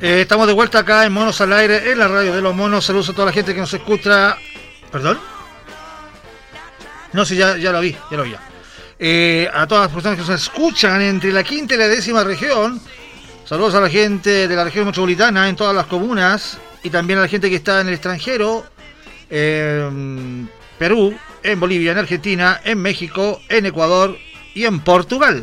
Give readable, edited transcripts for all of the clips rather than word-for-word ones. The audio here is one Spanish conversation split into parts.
Estamos de vuelta acá en Monos al Aire, en la radio de los monos. Saludos a toda la gente que nos escucha. ¿Perdón? No, sí, ya lo vi. A todas las personas que nos escuchan entre la quinta y la décima región. Saludos a la gente de la región metropolitana, en todas las comunas. Y también a la gente que está en el extranjero. En Perú, en Bolivia, en Argentina, en México, en Ecuador y en Portugal.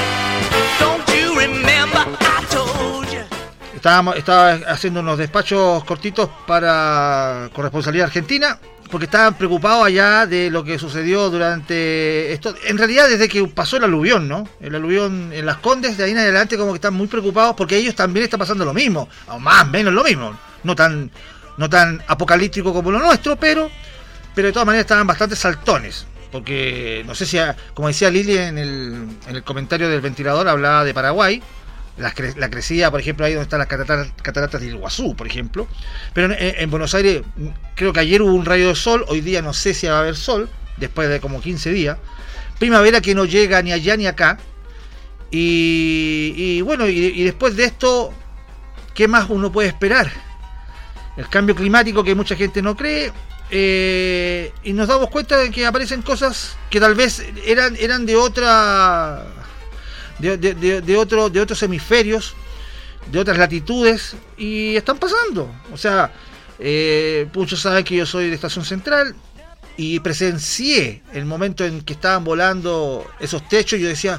Estaba haciendo unos despachos cortitos para corresponsabilidad argentina, porque estaban preocupados allá de lo que sucedió durante esto. En realidad, desde que pasó el aluvión, ¿no? El aluvión en Las Condes, de ahí en adelante, como que están muy preocupados porque ellos también está pasando lo mismo, o más o menos lo mismo. No tan apocalíptico como lo nuestro, pero de todas maneras estaban bastante saltones. Porque, no sé si, como decía Lili en el comentario del ventilador, hablaba de Paraguay. La crecida, por ejemplo, ahí donde están las cataratas del Iguazú, por ejemplo. Pero en Buenos Aires, creo que ayer hubo un rayo de sol. Hoy día no sé si va a haber sol, después de como 15 días. Primavera que no llega ni allá ni acá. Y bueno, y después de esto, ¿qué más uno puede esperar? El cambio climático que mucha gente no cree. Y nos damos cuenta de que aparecen cosas que tal vez eran de otra... De otros hemisferios, de otras latitudes, y están pasando. O sea, muchos saben que yo soy de Estación Central y presencié el momento en que estaban volando esos techos. Yo decía,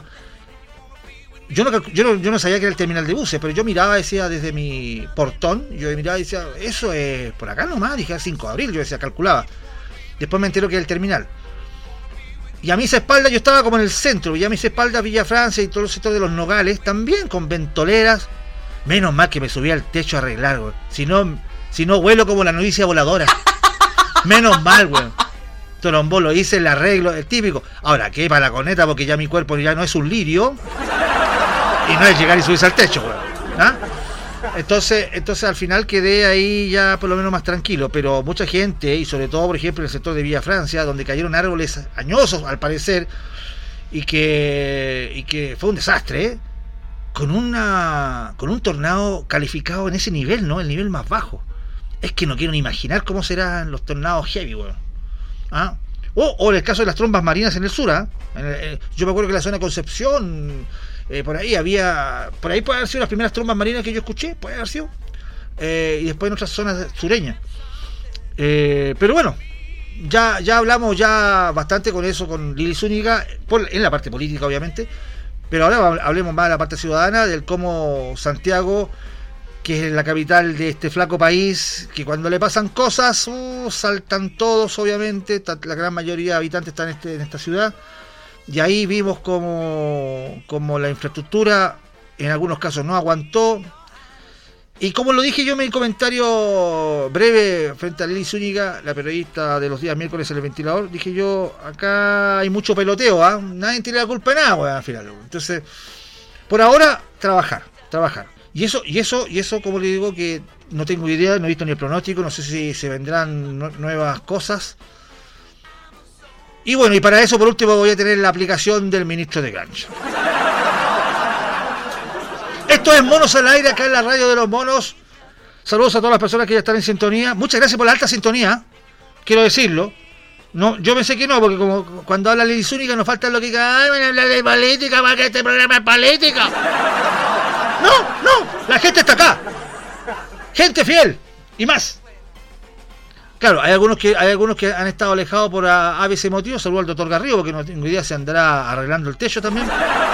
yo no sabía que era el terminal de buses, pero yo miraba, decía, desde mi portón, yo miraba y decía, eso es por acá nomás. Dije, el 5 de abril, yo decía, calculaba. Después me entero que era el terminal. Y a mis espaldas, yo estaba como en el centro, y a mis espaldas Villa Francia y todo el sector de los Nogales, también con ventoleras. Menos mal que me subí al techo a arreglar, güey. Si no vuelo como la novicia voladora. Menos mal, güey. Trombolo, hice el arreglo, el típico. Ahora, ¿qué? Para la corneta, porque ya mi cuerpo ya no es un lirio. Y no es llegar y subirse al techo, güey. ¿Ah? Entonces al final quedé ahí ya por lo menos más tranquilo, pero mucha gente, y sobre todo por ejemplo en el sector de Villa Francia, donde cayeron árboles añosos al parecer, y que fue un desastre, con un tornado calificado en ese nivel, ¿no? El nivel más bajo. Es que no quiero ni imaginar cómo serán los tornados heavy, weón. ¿Ah? O en el caso de las trombas marinas en el sur, ¿ah? Yo me acuerdo que en la zona de Concepción, por ahí puede haber sido las primeras trombas marinas que yo escuché, puede haber sido, y después en otras zonas sureñas, pero bueno, ya hablamos ya bastante con eso con Lili Zúñiga, en la parte política obviamente, pero ahora hablemos más de la parte ciudadana, del cómo Santiago, que es la capital de este flaco país, que cuando le pasan cosas, saltan todos obviamente, la gran mayoría de habitantes están en esta ciudad. Y ahí vimos como la infraestructura en algunos casos no aguantó. Y como lo dije yo en mi comentario breve frente a Lili Zúñiga, la periodista de los días miércoles en el ventilador, dije yo, acá hay mucho peloteo, ¿ah? Nadie tiene la culpa de nada, weón, al final. Entonces, por ahora, trabajar. Y eso, como le digo, que no tengo idea, no he visto ni el pronóstico, no sé si se vendrán nuevas cosas. Y bueno, y para eso por último voy a tener la aplicación del ministro de Gancho. Esto es Monos al Aire, acá en la radio de los monos. Saludos a todas las personas que ya están en sintonía. Muchas gracias por la alta sintonía, quiero decirlo. No, yo pensé que no, porque como cuando habla Lili Zúñiga nos falta lo que ay, van a hablar de política, para que este programa es política. No, la gente está acá. Gente fiel y más. Claro, hay algunos que han estado alejados por ABC motivos. Saludo al doctor Garrido, porque no tengo idea si andará arreglando el techo también.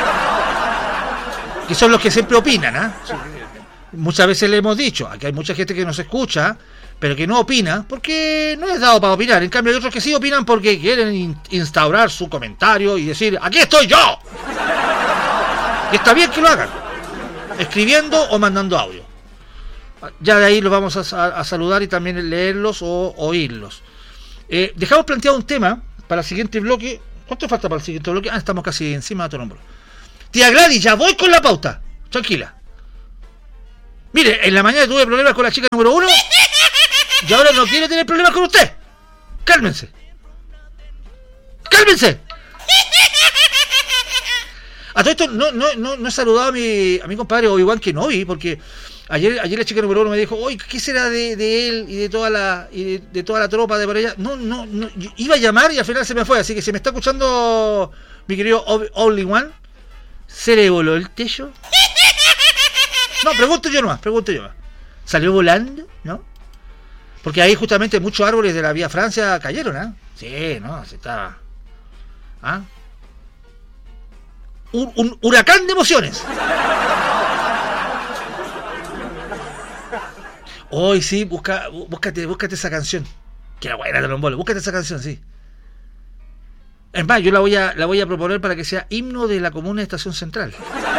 Que son los que siempre opinan, ¿ah? Muchas veces le hemos dicho, aquí hay mucha gente que nos escucha, pero que no opina, porque no es dado para opinar. En cambio hay otros que sí opinan porque quieren instaurar su comentario y decir, ¡aquí estoy yo! Y está bien que lo hagan, escribiendo o mandando audio. Ya de ahí los vamos a saludar y también leerlos o oírlos. Dejamos planteado un tema para el siguiente bloque. ¿Cuánto falta para el siguiente bloque? Estamos casi encima de tu hombro. Tía Gladys, ya voy con la pauta. Tranquila. Mire, en la mañana tuve problemas con la chica número 1 y ahora no quiero tener problemas con usted. Cálmense. A todo esto no he saludado a mi compadre Obi-Wan Kenobi, porque Ayer la chica número 1 me dijo, oye, ¿qué será de él y de toda la tropa de por allá? No, yo iba a llamar y al final se me fue, así que si me está escuchando mi querido Only One, ¿se le voló el techo? No, pregunto yo nomás. ¿Salió volando? ¿No? Porque ahí justamente muchos árboles de la Vía Francia cayeron, ¿ah? Sí, no, se estaba... ¿Ah? Un huracán de emociones. Hoy sí, búscate esa canción. Que era buena de los bolos. Búscate esa canción, sí. Es más, yo la voy a proponer para que sea himno de la comuna de Estación Central.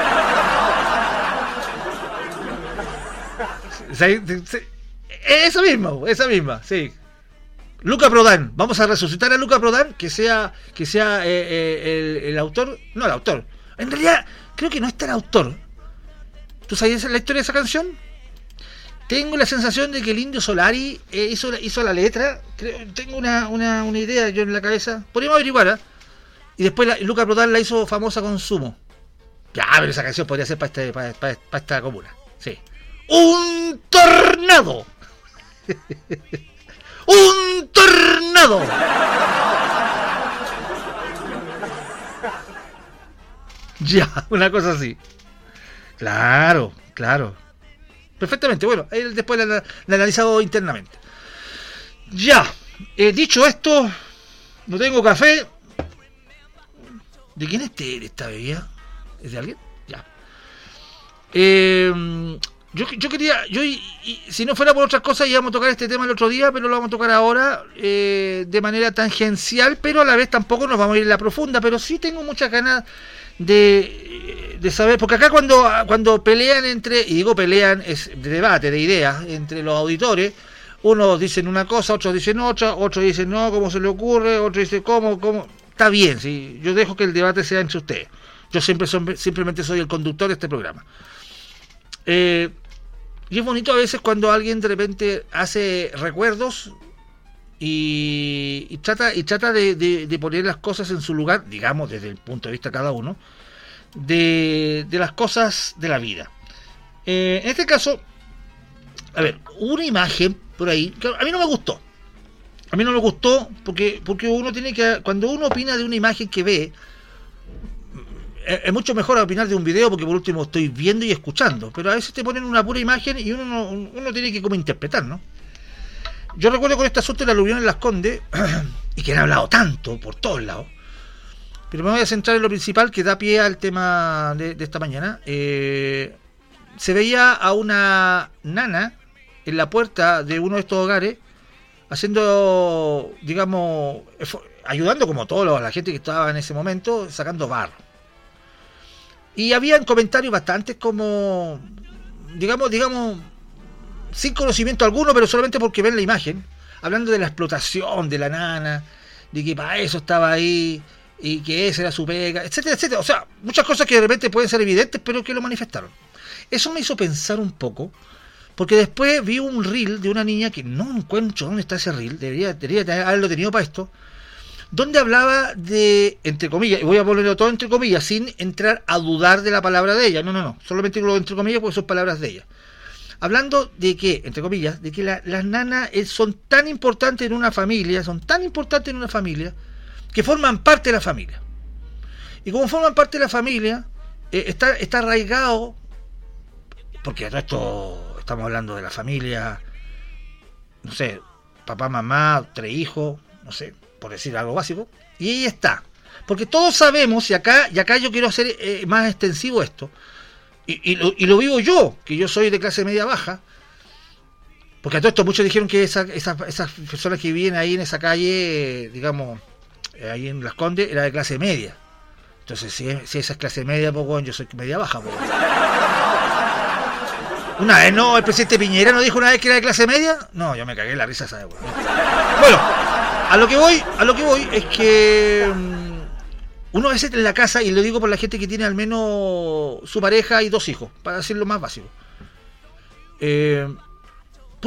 Esa misma, sí. Luca Prodan, vamos a resucitar a Luca Prodan, que sea el autor, no el autor. En realidad, creo que no está el autor. ¿Tú sabes la historia de esa canción? Tengo la sensación de que el Indio Solari hizo la letra. Tengo una idea yo en la cabeza. Podríamos averiguar, ¿eh? Y después Luca Prodan la hizo famosa con Sumo. Ya, pero esa canción podría ser para esta comuna. Sí. ¡Un tornado! ¡Un tornado! Ya, una cosa así. Claro. Perfectamente, bueno, ahí después la he analizado internamente. Ya, dicho esto, no tengo café. ¿De quién es esta bebida? ¿Es de alguien? Ya. Yo quería, si no fuera por otras cosas, íbamos a tocar este tema el otro día, pero lo vamos a tocar ahora de manera tangencial, pero a la vez tampoco nos vamos a ir en la profunda, pero sí tengo muchas ganas de saber, porque acá cuando pelean y digo pelean, es de debate, de ideas entre los auditores, unos dicen una cosa, otros dicen otra, otros dicen no, ¿cómo se le ocurre? Otros dicen ¿cómo? Está bien, sí, yo dejo que el debate sea entre ustedes. Yo simplemente soy el conductor de este programa. Y es bonito a veces cuando alguien de repente hace recuerdos y trata de poner las cosas en su lugar, digamos, desde el punto de vista de cada uno, de las cosas de la vida. En este caso, a ver, una imagen por ahí, que a mí no me gustó. A mí no me gustó porque uno tiene que, cuando uno opina de una imagen que ve, es mucho mejor opinar de un video porque por último estoy viendo y escuchando, pero a veces te ponen una pura imagen y uno tiene que como interpretar, ¿no? Yo recuerdo con este asunto de la aluvión en Las Condes, y que han hablado tanto por todos lados, pero me voy a centrar en lo principal que da pie al tema de esta mañana. Se veía a una nana en la puerta de uno de estos hogares haciendo, digamos, ayudando como toda la gente que estaba en ese momento, sacando barro. Y habían comentarios bastantes como, digamos, sin conocimiento alguno, pero solamente porque ven la imagen, hablando de la explotación de la nana, de que para eso estaba ahí, y que esa era su pega, etcétera, etcétera. O sea, muchas cosas que de repente pueden ser evidentes, pero que lo manifestaron. Eso me hizo pensar un poco, porque después vi un reel de una niña que no encuentro dónde está ese reel, debería haberlo tenido para esto, donde hablaba de, entre comillas, y voy a ponerlo todo entre comillas, sin entrar a dudar de la palabra de ella, no, solamente lo entre comillas porque son palabras de ella. Hablando de que, entre comillas, de que las nanas son tan importantes en una familia, que forman parte de la familia. Y como forman parte de la familia, está arraigado, porque de esto estamos hablando de la familia, no sé, papá, mamá, 3 hijos, no sé, por decir algo básico, y ahí está. Porque todos sabemos, y acá yo quiero hacer más extensivo esto, y lo vivo yo, que yo soy de clase media baja, porque a todo esto muchos dijeron que esas personas que vivían ahí en esa calle, digamos, ahí en Las Condes, era de clase media. Entonces, si esa es clase media, pues bueno, yo soy media baja. Pues. Una vez no, el presidente Piñera no dijo una vez que era de clase media. No, yo me cagué en la risa, ¿sabes? Bueno, a lo que voy es que uno a veces en la casa, y lo digo por la gente que tiene al menos su pareja y 2 hijos, para decirlo más básico.